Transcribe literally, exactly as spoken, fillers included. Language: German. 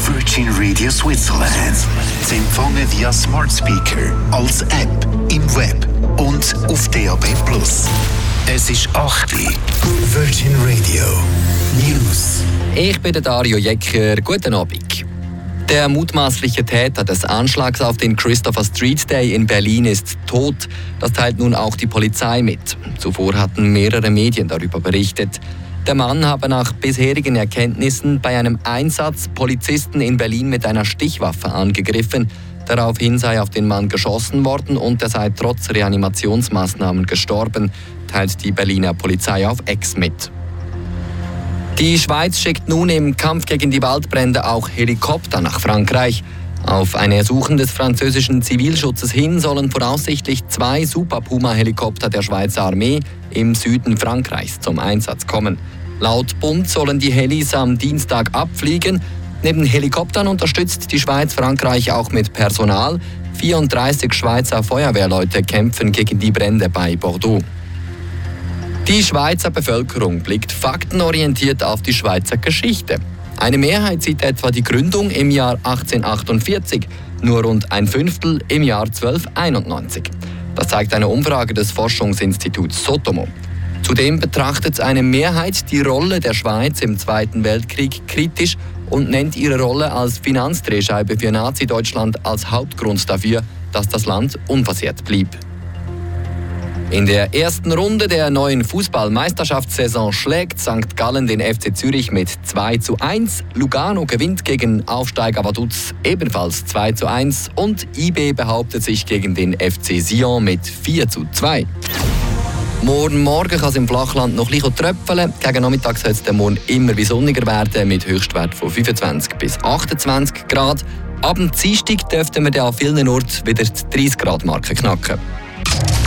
Virgin Radio Switzerland. Sie empfangen via Smart Speaker, als App, im Web und auf D A B plus. Es ist acht Uhr. Virgin Radio News. Ich bin der Dario Jecker. Guten Abend. Der mutmaßliche Täter des Anschlags auf den Christopher Street Day in Berlin ist tot. Das teilt nun auch die Polizei mit. Zuvor hatten mehrere Medien darüber berichtet. Der Mann habe nach bisherigen Erkenntnissen bei einem Einsatz Polizisten in Berlin mit einer Stichwaffe angegriffen. Daraufhin sei auf den Mann geschossen worden und er sei trotz Reanimationsmaßnahmen gestorben, teilt die Berliner Polizei auf X mit. Die Schweiz schickt nun im Kampf gegen die Waldbrände auch Helikopter nach Frankreich. Auf ein Ersuchen des französischen Zivilschutzes hin sollen voraussichtlich zwei Super Puma-Helikopter der Schweizer Armee im Süden Frankreichs zum Einsatz kommen. Laut Bund sollen die Helis am Dienstag abfliegen. Neben Helikoptern unterstützt die Schweiz Frankreich auch mit Personal. vierunddreißig Schweizer Feuerwehrleute kämpfen gegen die Brände bei Bordeaux. Die Schweizer Bevölkerung blickt faktenorientiert auf die Schweizer Geschichte. Eine Mehrheit sieht etwa die Gründung im Jahr achtzehnhundertachtundvierzig, nur rund ein Fünftel im Jahr zwölfhunderteinundneunzig. Das zeigt eine Umfrage des Forschungsinstituts Sotomo. Zudem betrachtet eine Mehrheit die Rolle der Schweiz im Zweiten Weltkrieg kritisch und nennt ihre Rolle als Finanzdrehscheibe für Nazi-Deutschland als Hauptgrund dafür, dass das Land unversehrt blieb. In der ersten Runde der neuen Fußball-Meisterschaftssaison schlägt Sankt Gallen den F C Zürich mit zwei zu eins. Lugano gewinnt gegen Aufsteiger Vaduz ebenfalls zwei zu eins. Und I B behauptet sich gegen den F C Sion mit vier zu zwei. Morgen Morgen kann es im Flachland noch ein bisschen tröpfeln. Gegen Nachmittag soll es dann morgen immer wie sonniger werden mit Höchstwert von fünfundzwanzig bis achtundzwanzig Grad. Ab dem Dienstag dürften wir dann an vielen Orten wieder die dreißig Grad Marke knacken.